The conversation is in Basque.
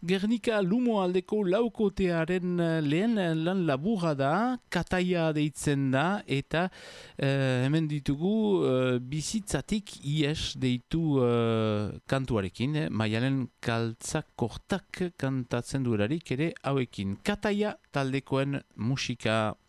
Gernika Lumo aldeko laukotearen lehen lan laburra da, Kataia deitzen da, eta hemen ditugu bizitzatik ies deitu kantuarekin, Maialen Kaltzakortak kantatzen duelarik ere hauekin. Kataia taldekoen musika